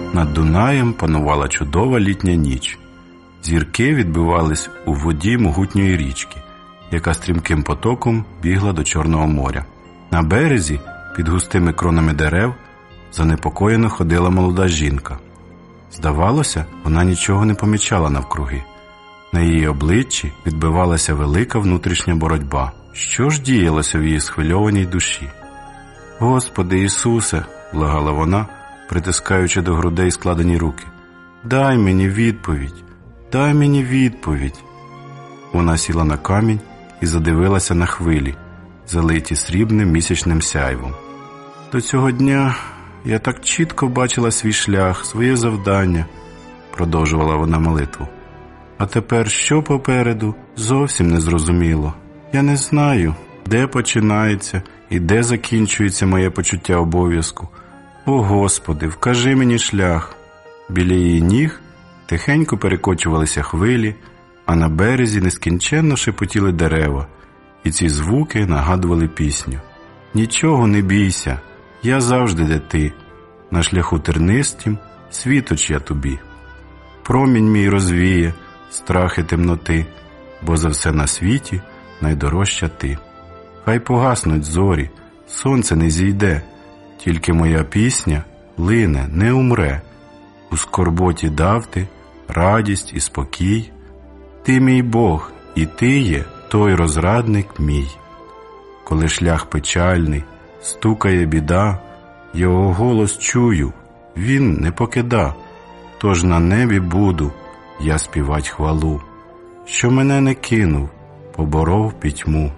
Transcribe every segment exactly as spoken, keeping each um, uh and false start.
Над Дунаєм панувала чудова літня ніч. Зірки відбивались у воді могутньої річки, яка стрімким потоком бігла до Чорного моря. На березі, під густими кронами дерев, занепокоєно ходила молода жінка. Здавалося, вона нічого не помічала навкруги. На її обличчі відбивалася велика внутрішня боротьба. Що ж діялося в її схвильованій душі? «Господи Ісусе!» – благала вона, притискаючи до грудей складені руки. «Дай мені відповідь! Дай мені відповідь!» Вона сіла на камінь і задивилася на хвилі, залиті срібним місячним сяйвом. «До цього дня я так чітко бачила свій шлях, своє завдання», – продовжувала вона молитву. «А тепер що попереду, зовсім не зрозуміло. Я не знаю, де починається і де закінчується моє почуття обов'язку. О, Господи, вкажи мені шлях!» Біля її ніг тихенько перекочувалися хвилі, а на березі нескінченно шепотіли дерева, і ці звуки нагадували пісню. «Нічого не бійся, я завжди де ти, на шляху тернистім світоч я тобі. Промінь мій розвіє страхи темноти, бо за все на світі найдорожча ти. Хай погаснуть зорі, сонце не зійде, тільки моя пісня лине, не умре. У скорботі дав ти радість і спокій. Ти мій Бог, і ти є той розрадник мій. Коли шлях печальний, стукає біда, його голос чую, він не покида. Тож на небі буду я співать хвалу, що мене не кинув, поборов пітьму.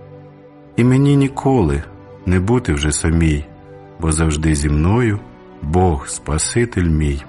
І мені ніколи не бути вже самій, бо завжди зі мною Бог, Спаситель мій».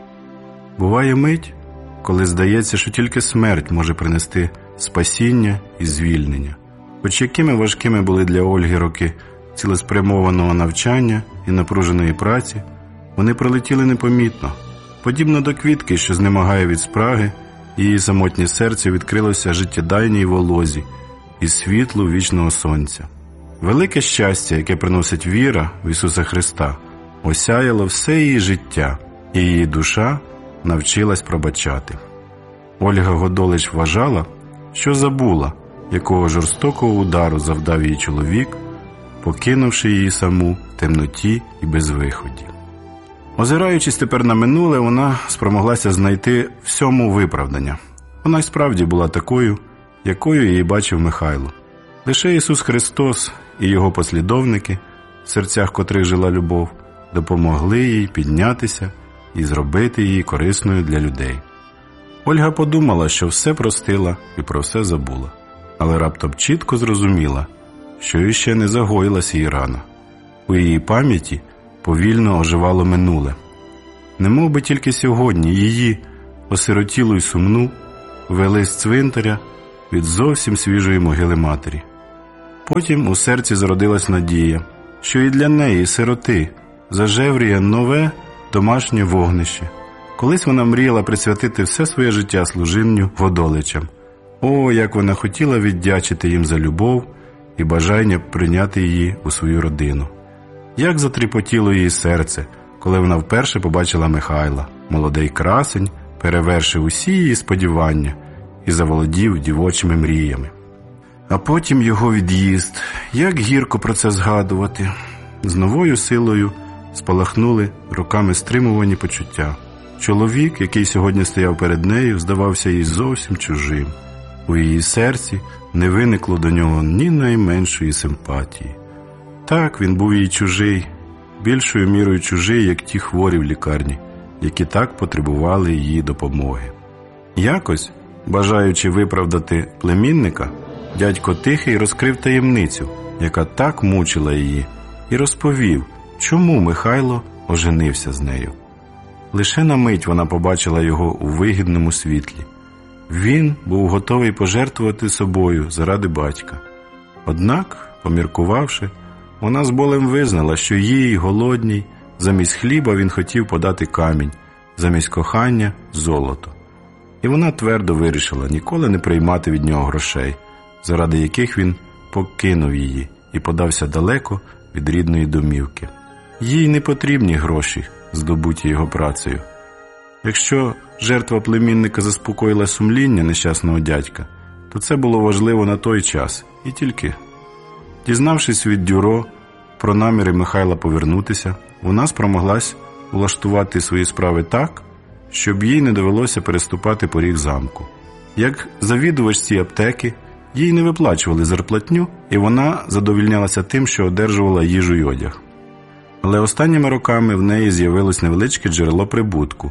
Буває мить, коли здається, що тільки смерть може принести спасіння і звільнення. Хоч якими важкими були для Ольги роки цілеспрямованого навчання і напруженої праці, вони пролетіли непомітно. Подібно до квітки, що знемагає від спраги, її самотнє серце відкрилося життєдайній волозі і світлу вічного сонця. Велике щастя, яке приносить віра в Ісуса Христа, осяяло все її життя, і її душа навчилась пробачати. Ольга Годолич вважала, що забула, якого жорстокого удару завдав її чоловік, покинувши її саму в темноті і безвиході. Озираючись тепер на минуле, вона спромоглася знайти всьому виправдання. Вона й справді була такою, якою її бачив Михайло. Лише Ісус Христос і Його послідовники, в серцях котрих жила любов, допомогли їй піднятися і зробити її корисною для людей. Ольга подумала, що все простила і про все забула, але раптом чітко зрозуміла, що іще не загоїлась її рана. У її пам'яті повільно оживало минуле. Немов би тільки сьогодні її, осиротілу й сумну, вели з цвинтаря від зовсім свіжої могили матері. Потім у серці зародилась надія, що і для неї, сироти, зажевріє нове домашнє вогнище. Колись вона мріяла присвятити все своє життя служінню Годоличам. О, як вона хотіла віддячити їм за любов і бажання прийняти її у свою родину. Як затріпотіло її серце, коли вона вперше побачила Михайла. Молодий красень перевершив усі її сподівання і заволодів дівочими мріями. А потім його від'їзд. Як гірко про це згадувати. З новою силою спалахнули роками стримувані почуття. Чоловік, який сьогодні стояв перед нею, здавався їй зовсім чужим. У її серці не виникло до нього ні найменшої симпатії. Так, він був їй чужий, більшою мірою чужий, як ті хворі в лікарні, які так потребували її допомоги. Якось, бажаючи виправдати племінника, дядько Тихий розкрив таємницю, яка так мучила її, і розповів, чому Михайло оженився з нею. Лише на мить вона побачила його у вигідному світлі. Він був готовий пожертвувати собою заради батька. Однак, поміркувавши, вона з болем визнала, що їй, голодній, замість хліба він хотів подати камінь, замість кохання – золото. І вона твердо вирішила ніколи не приймати від нього грошей, заради яких він покинув її і подався далеко від рідної домівки. Їй не потрібні гроші, здобуті його працею. Якщо жертва племінника заспокоїла сумління нещасного дядька, то це було важливо на той час, і тільки. Дізнавшись від Дюро про наміри Михайла повернутися, вона спромоглась улаштувати свої справи так, щоб їй не довелося переступати поріг замку. Як завідувачці аптеки, їй не виплачували зарплатню, і вона задовольнялася тим, що одержувала їжу й одяг. Але останніми роками в неї з'явилось невеличке джерело прибутку.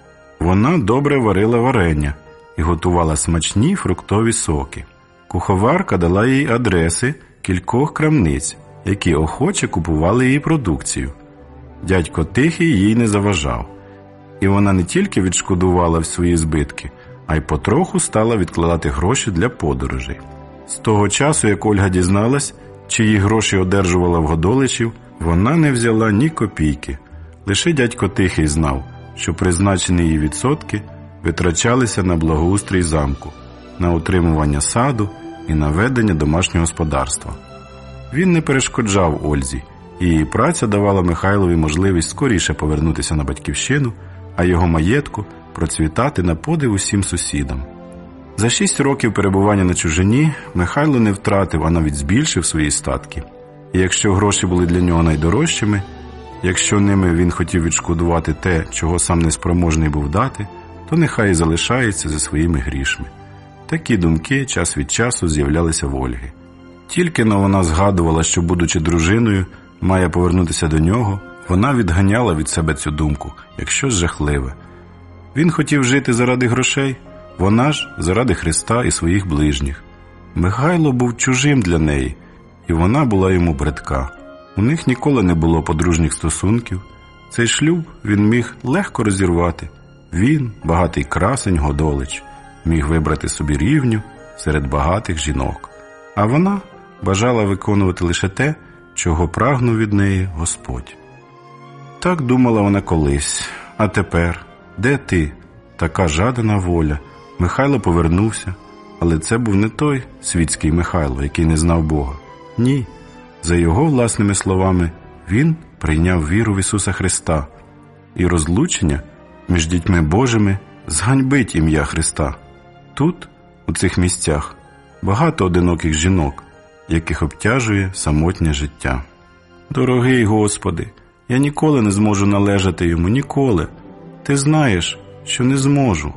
Вона добре варила варення і готувала смачні фруктові соки. Куховарка дала їй адреси кількох крамниць, які охоче купували її продукцію. Дядько Тихий їй не заважав. І вона не тільки відшкодувала свої збитки, а й потроху стала відкладати гроші для подорожей. З того часу, як Ольга дізналась, чиї гроші одержувала в Годоличів, вона не взяла ні копійки. Лише дядько Тихий знав, що призначені її відсотки витрачалися на благоустрій замку, на утримування саду і на ведення домашнього господарства. Він не перешкоджав Ользі, і її праця давала Михайлові можливість скоріше повернутися на батьківщину, а його маєтку процвітати на подив усім сусідам. За шість років перебування на чужині Михайло не втратив, а навіть збільшив свої статки. І якщо гроші були для нього найдорожчими, якщо ними він хотів відшкодувати те, чого сам неспроможний був дати, то нехай і залишається за своїми грішми. Такі думки час від часу з'являлися в Ольги. Тільки-но вона згадувала, що, будучи дружиною, має повернутися до нього, вона відганяла від себе цю думку, як щось жахливе. Він хотів жити заради грошей, вона ж заради Христа і своїх ближніх. Михайло був чужим для неї, і вона була йому бридка. У них ніколи не було подружніх стосунків. Цей шлюб він міг легко розірвати. Він, багатий красень Годолич, міг вибрати собі рівню серед багатих жінок. А вона бажала виконувати лише те, чого прагнув від неї Господь. Так думала вона колись. А тепер, де ти, така жадана воля? Михайло повернувся, але це був не той світський Михайло, який не знав Бога. Ні, за його власними словами, він прийняв віру в Ісуса Христа, і розлучення між дітьми Божими зганьбить ім'я Христа. Тут, у цих місцях, багато одиноких жінок, яких обтяжує самотнє життя. Дорогий Господи, я ніколи не зможу належати йому, ніколи. Ти знаєш, що не зможу.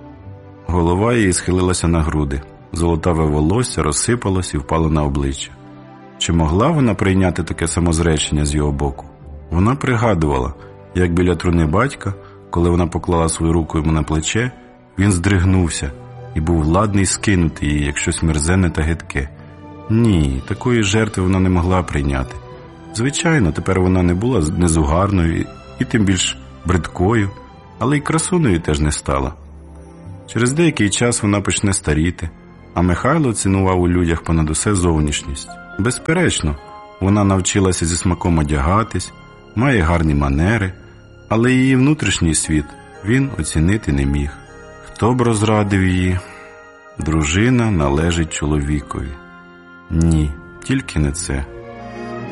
Голова її схилилася на груди, золотаве волосся розсипалось і впало на обличчя. Чи могла вона прийняти таке самозречення з його боку? Вона пригадувала, як біля труни батька, коли вона поклала свою руку йому на плече, він здригнувся і був ладний скинути її, як щось мерзенне та гидке. Ні, такої жертви вона не могла прийняти. Звичайно, тепер вона не була незугарною і тим більш бридкою, але й красунею теж не стала. Через деякий час вона почне старіти, а Михайло цінував у людях понад усе зовнішність. Безперечно, вона навчилася зі смаком одягатись, має гарні манери, але її внутрішній світ він оцінити не міг. Хто б розрадив її? Дружина належить чоловікові. Ні, тільки не це.